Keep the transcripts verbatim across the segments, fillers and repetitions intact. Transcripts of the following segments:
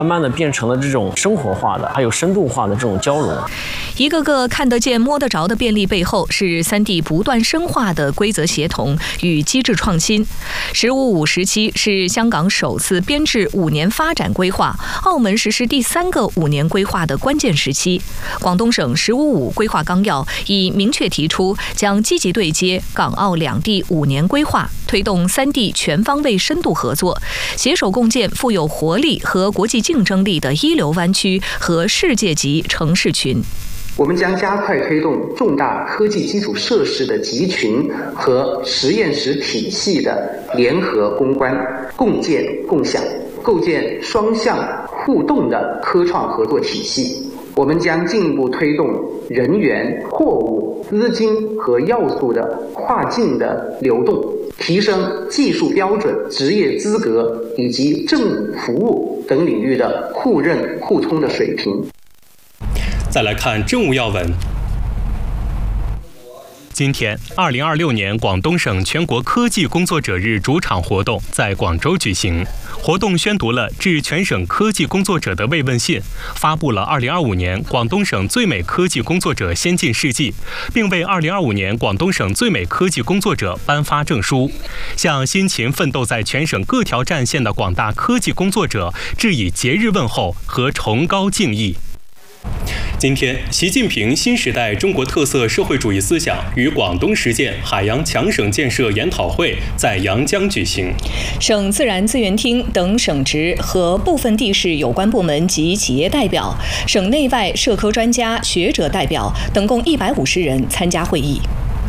慢慢的变成了这种生活化的，还有深度化的这种交融。 一个个看得见、摸得着的便利背后，是三地不断深化的规则协同与机制创新。十五五时期是香港首次编制五年发展规划，澳门实施第三个五年规划的关键时期。广东省十五五规划纲要已明确提出，将积极对接港澳两地五年规划，推动三地全方位深度合作，携手共建富有活力和国际竞争力的一流湾区和世界级城市群。 我们将加快推动重大科技基础设施的集群和实验室体系的联合攻关，共建共享，构建双向互动的科创合作体系。我们将进一步推动人员、货物、资金和要素的跨境的流动，提升技术标准、职业资格以及政务服务等领域的互认互通的水平。 再来看政务要闻。今天，二零二六年广东省全国科技工作者日主场活动在广州举行。活动宣读了致全省科技工作者的慰问信，发布了二零二五年广东省最美科技工作者先进事迹，并为二零二五年广东省最美科技工作者颁发证书，向辛勤奋斗在全省各条战线的广大科技工作者致以节日问候和崇高敬意。今天，习近平新时代中国特色社会主义思想与广东实践海洋强省建设研讨会在阳江举行。 省自然资源厅等省直和部分地市有关部门及企业代表、省内外社科专家、学者代表等共一百五十人参加会议。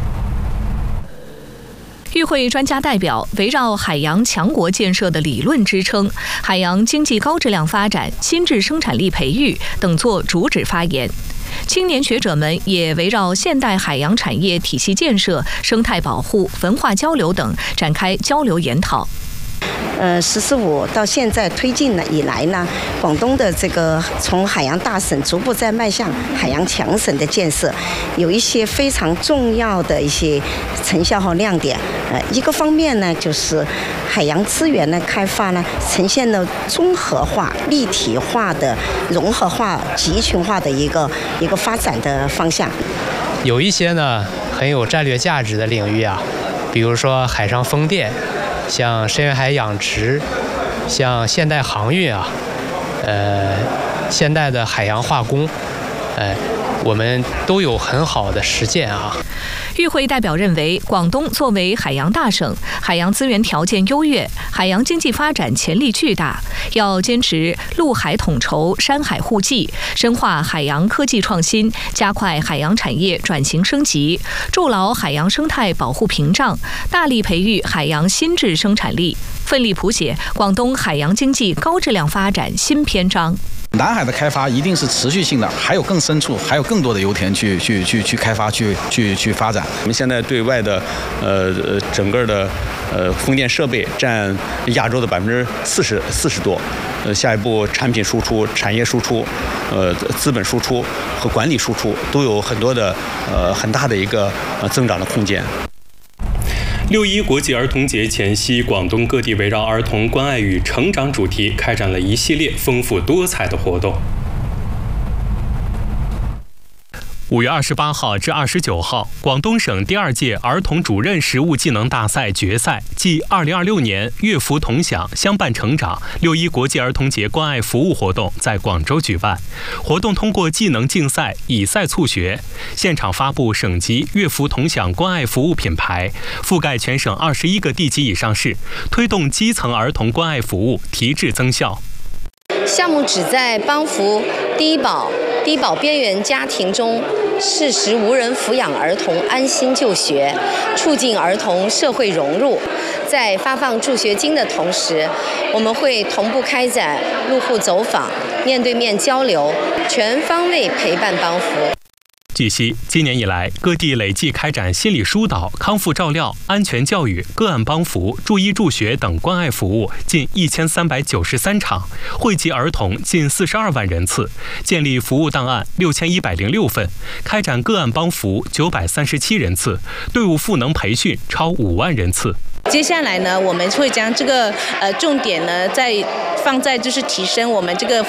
与会专家代表围绕海洋强国建设的理论支撑、海洋经济高质量发展、新质生产力培育等作主旨发言。青年学者们也围绕现代海洋产业体系建设、生态保护、文化交流等展开交流研讨。 呃，十四五到现在推进了以来呢，广东的这个从海洋大省逐步在迈向海洋强省的建设，有一些非常重要的一些成效和亮点。呃，一个方面呢，就是海洋资源的开发呢，呈现了综合化、立体化的、融合化、集群化的一个一个发展的方向。 有一些呢很有战略价值的领域啊，比如说海上风电。像深海养殖，像现代航运啊，呃，现代的海洋化工，呃，我们都有很好的实践啊。 与会代表认为，广东作为海洋大省，海洋资源条件优越，海洋经济发展潜力巨大，要坚持陆海统筹、山海互济，深化海洋科技创新，加快海洋产业转型升级，筑牢海洋生态保护屏障，大力培育海洋新质生产力，奋力谱写广东海洋经济高质量发展新篇章。 南海的开发一定是持续性的，还有更深处，还有更多的油田去去去去开发，去去去发展。 我们现在对外的呃整个的呃风电设备占亚洲的百分之四十四十多，呃下一步产品输出、产业输出、呃资本输出和管理输出都有很多的呃很大的一个呃增长的空间。 六一国际儿童节前夕，广东各地围绕儿童关爱与成长主题开展了一系列丰富多彩的活动。五月二十八号至二十九号，广东省第二届儿童主任实务技能大赛决赛暨二零二六年乐福同享相伴成长六一国际儿童节关爱服务活动在广州举办。活动通过技能竞赛、以赛促学，现场发布省级乐福同享关爱服务品牌，覆盖全省二十一个地级以上市，推动基层儿童关爱服务提质增效。 项目旨在帮扶低保、低保边缘家庭中适时无人抚养儿童安心就学，促进儿童社会融入。在发放助学金的同时，我们会同步开展入户走访、面对面交流，全方位陪伴帮扶。 据悉，今年以来，各地累计开展心理疏导、康复照料、安全教育、个案帮扶、助医助学等关爱服务近一千三百九十三场，惠及儿童近四十二万人次，建立服务档案六千一百零六份，开展个案帮扶九百三十七人次，队伍赋能培训超五万人次。 接下来呢，我们会将这个呃重点呢，在放在就是提升我们这个